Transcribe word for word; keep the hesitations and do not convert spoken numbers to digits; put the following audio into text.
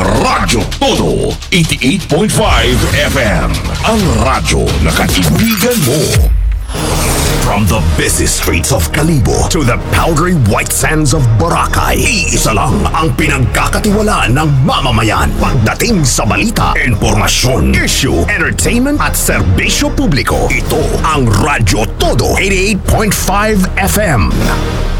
Radyo Todo eighty-eight point five F M. Ang radyo na kaibigan mo. From the busy streets of Kalibo to the powdery white sands of Boracay, iisa lang ang pinagkakatiwalaan ng mamamayan pagdating sa balita, informasyon, issue, entertainment at serbisyo publiko. Ito ang Radyo Todo eighty-eight point five F M.